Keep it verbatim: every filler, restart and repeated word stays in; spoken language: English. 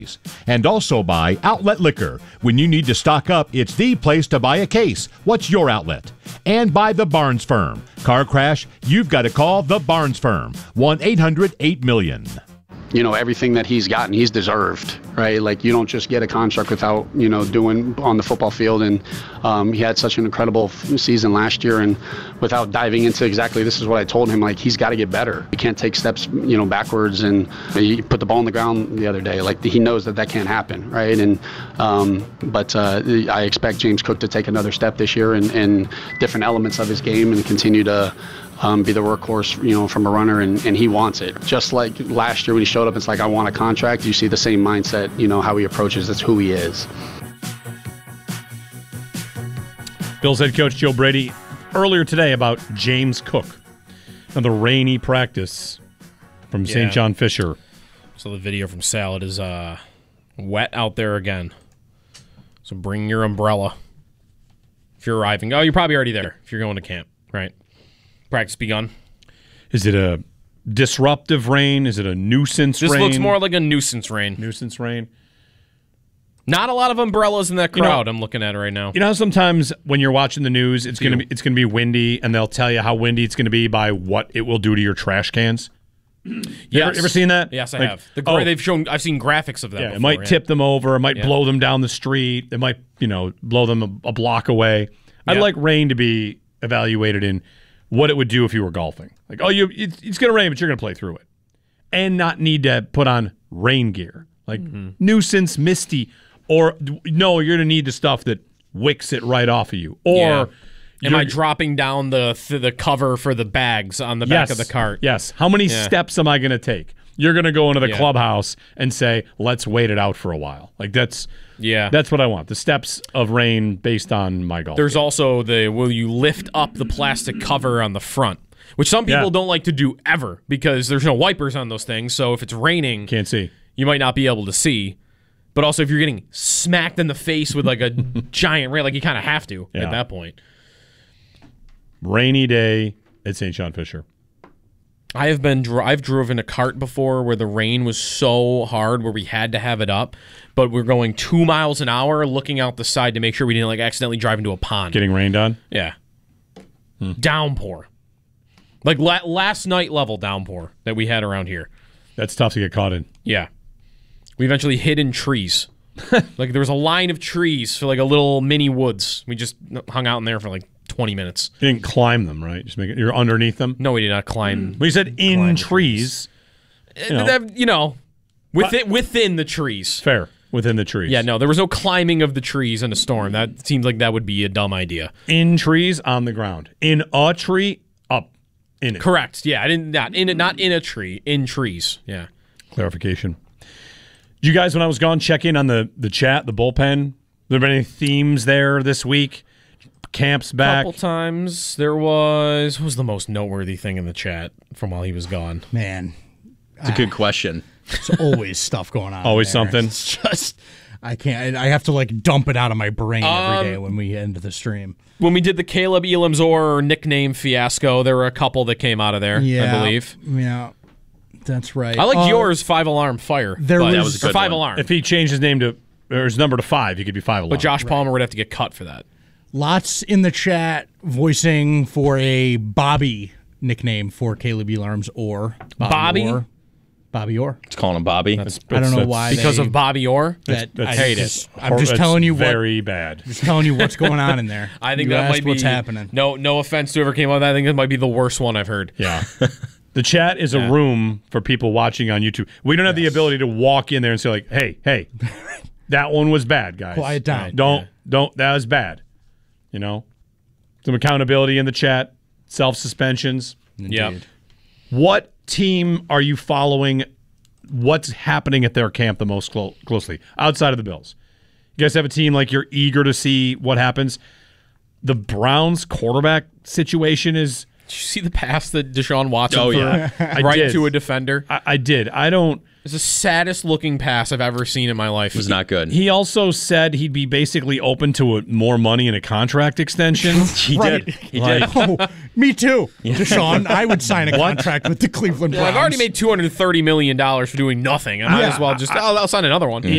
And also by Outlet Liquor. When you need to stock up, it's the place to buy a case. What's your outlet? And by the Barnes Firm. Car crash, you've got to call the Barnes Firm. one eight hundred eight million. You know, everything that he's gotten, he's deserved, right? Like, you don't just get a contract without, you know, doing on the football field. And um, he had such an incredible season last year. And without diving into exactly, this is what I told him, like, he's got to get better. He can't take steps, you know, backwards. And he put the ball on the ground the other day. Like, he knows that that can't happen, right? And um, but uh, I expect James Cook to take another step this year and, and different elements of his game and continue to Um, be the workhorse, you know, from a runner, and, and he wants it. Just like last year when he showed up, it's like, I want a contract. You see the same mindset, you know, how he approaches. That's who he is. Bills head coach Joe Brady earlier today about James Cook and the rainy practice from Yeah. Saint John Fisher. So the video from Sal, it is uh, wet out there again. So bring your umbrella if you're arriving. Oh, you're probably already there if you're going to camp, right? Practice begun. Is it a disruptive rain? Is it a nuisance This rain? looks more like a nuisance rain. Nuisance rain. Not a lot of umbrellas in that You know- crowd. I'm looking at it right now. You know how sometimes when you're watching the news, it's Few. gonna be it's gonna be windy, and they'll tell you how windy it's gonna be by what it will do to your trash cans. You Yes. ever, ever seen that? Yes, I Like, have. The gra- oh, they've shown. I've seen graphics of that. yeah, before, it might yeah. tip them over. It might Yeah. blow them down the street. It might, you know, blow them a, a block away. I'd Yeah. like rain to be evaluated in what it would do if you were golfing. Like, oh, you it's, it's going to rain, but you're going to play through it, and not need to put on rain gear like Mm-hmm. nuisance, misty, or no, you're going to need the stuff that wicks it right off of you. Or Yeah. Am I you're- dropping down the th- the cover for the bags on the back yes, of the cart? Yes. How many Yeah. steps am I going to take? You're going to go into the Yeah. clubhouse and say, "Let's wait it out for a while." Like that's Yeah. that's what I want. The steps of rain based on my golf. There's game. also the will you lift up the plastic cover on the front, which some people Yeah. don't like to do ever because there's no wipers on those things. So if it's raining, Can't see. you might not be able to see. But also, if you're getting smacked in the face with like a giant rain, like you kind of have to Yeah. at that point. Rainy day at Saint John Fisher. I have been dri- I've driven a cart before where the rain was so hard where we had to have it up, but we're going two miles an hour, looking out the side to make sure we didn't like accidentally drive into a pond. Getting rained on. Yeah, downpour, like la- last night level downpour that we had around here. That's tough to get caught in. Yeah, we eventually hid in trees. Like there was a line of trees for like a little mini woods. We just hung out in there for like twenty minutes. You didn't climb them, right? Just make it. You're underneath them. No, we did not climb. Well, you said in Climb the trees. You know, that, you know within, within the trees. Fair. Within the trees. Yeah, no, there was no climbing of the trees in a storm. That seems like that would be a dumb idea. In trees, on the ground. In a tree, up in it. Correct. Yeah, I didn't not in it, not in a tree, in trees. Yeah. Clarification. Did you guys, when I was gone, check in on the, the chat, the bullpen? There been any themes there this week? Camp's back. Couple times there was what was the most noteworthy thing in the chat from while he was gone? Man, It's a good question. there's always stuff going on. Always there. something. It's just I can't. I have to like dump it out of my brain every Um, day when we end the stream. When we did the Caleb Elamzor nickname fiasco, there were a couple that came out of there, Yeah, I believe. Yeah, that's right. I like Uh, yours, five alarm fire. there but, was- That was a or good five one. alarm. If he changed his name to, or his number to five, he could be five alarm. but Josh Palmer would have to get cut for that. Lots in the chat voicing for a Bobby nickname for Caleb Elarms or Bobby? Orr. Bobby Orr. Let's call him Bobby. I don't know why Because they, of Bobby Orr? that. That's- I hate it. just, I'm just That's telling you what. very bad. Just telling you what's going on in there. I think You that asked might be what's happening. No, no offense to whoever came out with that. I think that might be the worst one I've heard. Yeah. The chat is Yeah. a room for people watching on YouTube. We don't have the ability to walk in there and say, like, hey, hey, that one was bad, guys. Quiet down. Don't, don't, that was bad. You know? Some accountability in the chat, self suspensions. Yeah. What team are you following? What's happening at their camp the most clo- closely outside of the Bills? You guys have a team like you're eager to see what happens. The Browns quarterback situation is. Did you see the pass that Deshaun Watson Oh, threw yeah. I right did. to a defender? I, I did. I don't. It's the saddest looking pass I've ever seen in my life. It was not good. He also said he'd be basically open to a, more money and a contract extension. He Right. did. He Like- did. Oh, me too, Deshaun. I would sign a contract with the Cleveland Well, Browns. I've already made two hundred thirty million dollars for doing nothing. I might Yeah. as well just, I'll, I'll sign another one.